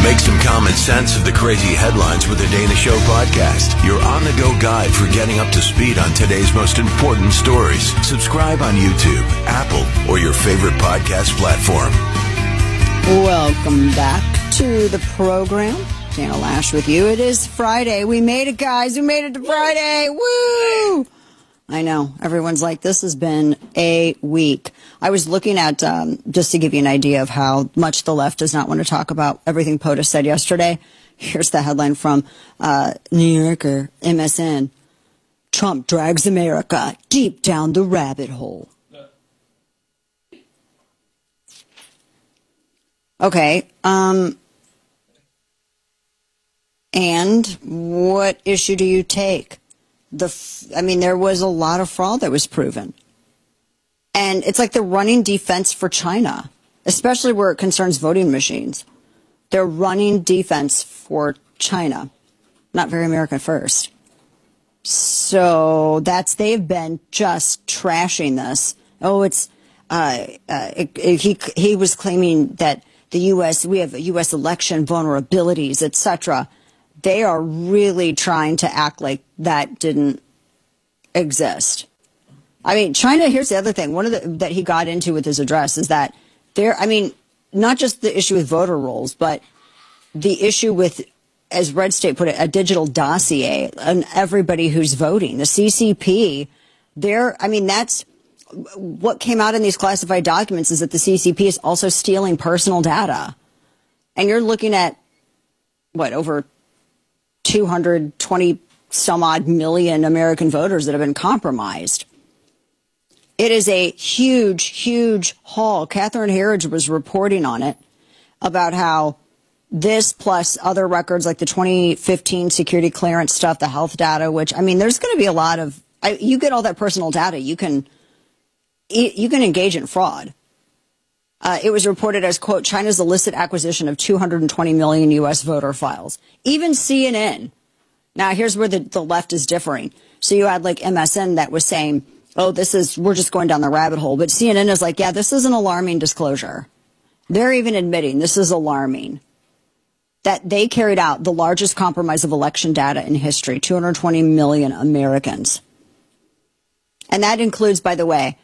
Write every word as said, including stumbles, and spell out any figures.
Make some common sense of the crazy headlines with the Dana Show podcast. Your on-the-go guide for getting up to speed on today's most important stories. Subscribe on YouTube, Apple, or your favorite podcast platform. Welcome back to the program. Dana Loesch with you. It is Friday. We made it, guys. We made it to Friday. Woo! I know. Everyone's like, this has been a week. I was looking at, um, just to give you an idea of how much the left does not want to talk about everything POTUS said yesterday. Here's the headline from uh, New Yorker, M S N. Trump drags America deep down the rabbit hole. Okay. Um, and what issue do you take? The, f- I mean, there was a lot of fraud that was proven. And it's like they're running defense for China, especially where it concerns voting machines. They're running defense for China, not very America first. So that's, they've been just trashing this. Oh, it's, uh, uh, it, it, he, he was claiming that the U S, we have U S election vulnerabilities, et cetera. They are really trying to act like that didn't exist. I mean, China, here's the other thing. One of the, that he got into with his address is that there, I mean, not just the issue with voter rolls, but the issue with, as Red State put it, a digital dossier on everybody who's voting. The C C P, there, I mean, that's what came out in these classified documents is that the C C P is also stealing personal data. And you're looking at, what, over two hundred twenty some odd million American voters that have been compromised. It is a huge, huge haul. Catherine Herridge was reporting on it about how this plus other records like the twenty fifteen security clearance stuff, the health data, which, I mean, there's going to be a lot of, I, you get all that personal data, you can, you can engage in fraud. Uh, it was reported as, quote, China's illicit acquisition of two hundred twenty million U S voter files. Even C N N. Now, here's where the, the left is differing. So you had like M S N that was saying, oh, this is, we're just going down the rabbit hole. But C N N is like, yeah, this is an alarming disclosure. They're even admitting this is alarming. That they carried out the largest compromise of election data in history, two hundred twenty million Americans. And that includes, by the way,